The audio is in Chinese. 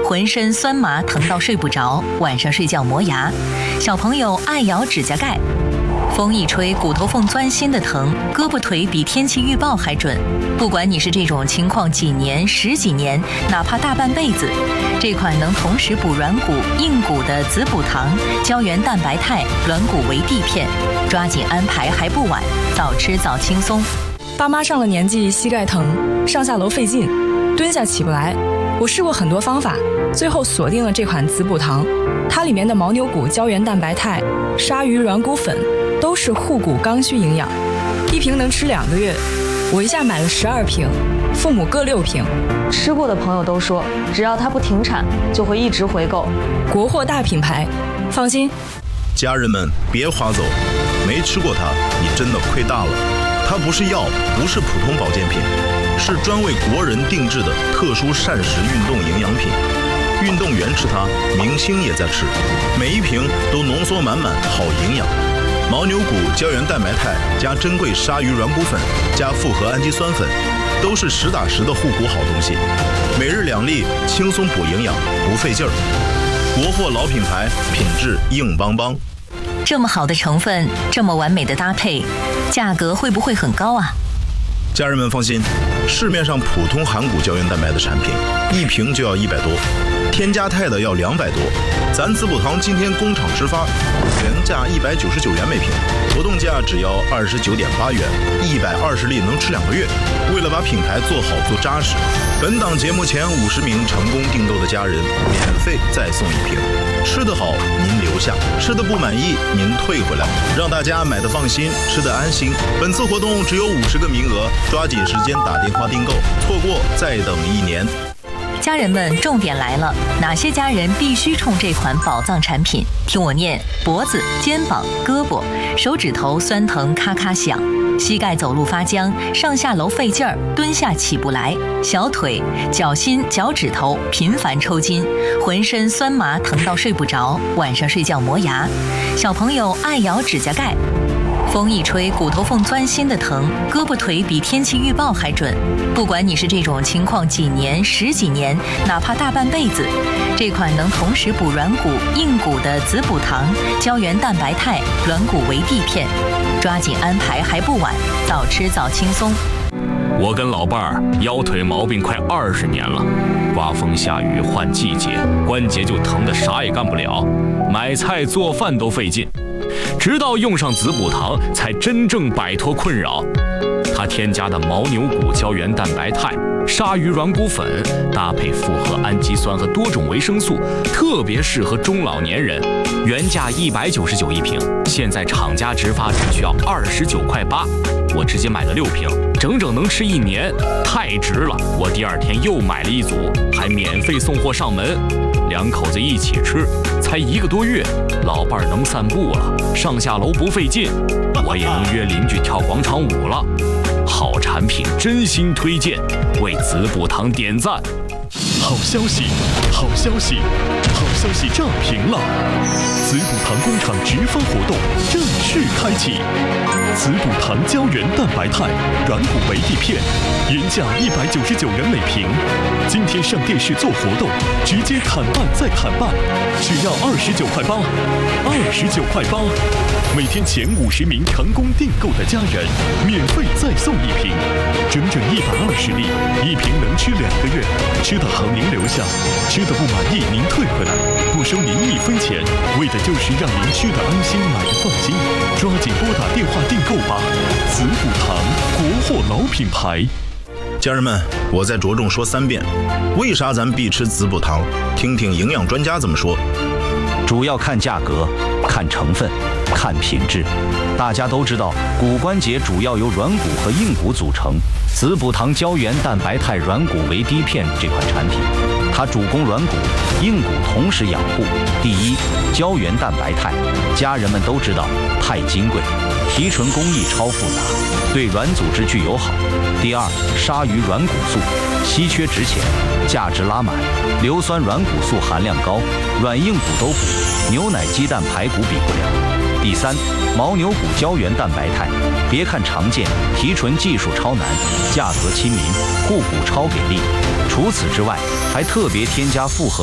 浑身酸麻疼到睡不着，晚上睡觉磨牙；小朋友爱咬指甲盖。风一吹，骨头缝钻心的疼，胳膊腿比天气预报还准。不管你是这种情况几年、10几年，哪怕大半辈子，这款能同时补软骨、硬骨的子补糖、胶原蛋白肽、软骨维 D 片，抓紧安排还不晚，早吃早轻松。 爸妈上了年纪，膝盖疼，上下楼费劲，蹲下起不来。我试过很多方法，最后锁定了这款子补糖。它里面的牦牛骨胶原蛋白肽、鲨鱼软骨粉都是护骨刚需营养，一瓶能吃2个月。我一下买了12瓶，父母各6瓶。 吃过的朋友都说，只要它不停产，就会一直回购。 国货大品牌，放心。 家人们别划走，没吃过它，你真的亏大了。它不是药，不是普通保健品，是专为国人定制的特殊膳食运动营养品。运动员吃它，明星也在吃，每一瓶都浓缩满满好营养。牦牛骨胶原蛋白肽加珍贵鲨鱼软骨粉加复合氨基酸粉，都是实打实的护骨好东西。每日2粒，轻松补营养，不费劲儿。国货老品牌，品质硬邦邦。 这么好的成分，这么完美的搭配，价格会不会很高啊？ 家人们放心，市面上普通含骨胶原蛋白的产品，一瓶就要100多，添加肽的要200多。咱子补糖今天工厂直发，原价199元每瓶，活动价只要29.8元，120粒能吃2个月。为了把品牌做好做扎实，本档节目前50名成功订购的家人，免费再送1瓶。吃得好您留下，吃得不满意您退回来，让大家买得放心，吃得安心。本次活动只有50个名额，抓紧时间打电话订购，错过再等1年。 家人们，重点来了，哪些家人必须冲这款宝藏产品？听我念：脖子、肩膀、胳膊、手指头酸疼咔咔响，膝盖走路发僵，上下楼费劲儿，蹲下起不来；小腿、脚心、脚趾头频繁抽筋，浑身酸麻疼到睡不着，晚上睡觉磨牙；小朋友爱咬指甲盖。风一吹，骨头缝钻心的疼，胳膊腿比天气预报还准。不管你是这种情况几年、10几年，哪怕大半辈子，这款能同时补软骨、硬骨的子补糖、胶原蛋白肽、软骨维 D 片，抓紧安排还不晚，早吃早轻松。 我跟老伴儿腰腿毛病快20年了，刮风下雨换季节，关节就疼得啥也干不了，买菜做饭都费劲。直到用上子补糖，才真正摆脱困扰。它添加的牦牛骨胶原蛋白肽、鲨鱼软骨粉，搭配复合氨基酸和多种维生素，特别适合中老年人。原价199一瓶，现在厂家直发只需要29.8块，我直接买了6瓶，整整能吃1年，太值了！我第2天又买了1组，还免费送货上门。2口子一起吃，才1个多月，老伴儿能散步了，上下楼不费劲，我也能约邻居跳广场舞了。好产品，真心推荐，为子补糖点赞。 好消息，好消息，好消息涨停了！子补糖工厂直发活动正式开启，子补糖胶原蛋白肽、软骨维 D 片，原价199元每瓶，今天上电视做活动，直接砍半再砍半，只要29.8块，29.8块，每天前50名成功订购的家人，免费再送1瓶，整整120粒，1瓶能吃2个月，吃得好您留下，吃得不满意您退回来，不收您1分钱，为的就是让您吃得安心，买得放心。抓紧拨打电话订购吧！子补糖，国货老品牌。 家人们，我再着重说3遍，为啥咱必吃子补糖？听听营养专家怎么说。 主要看价格，看成分，看品质。大家都知道，骨关节主要由软骨和硬骨组成。子补糖胶原蛋白肽软骨维 D 片这款产品，它主攻软骨、硬骨同时养护。第一，胶原蛋白肽，家人们都知道，太金贵，提纯工艺超复杂，对软组织具友好。第二，鲨鱼软骨素，稀缺值钱，价值拉满，硫酸软骨素含量高，软硬骨都补，牛奶、鸡蛋、排骨比不了。第三，牦牛骨胶原蛋白肽，别看常见，提纯技术超难，价格亲民，护骨超给力。除此之外，还特别添加复合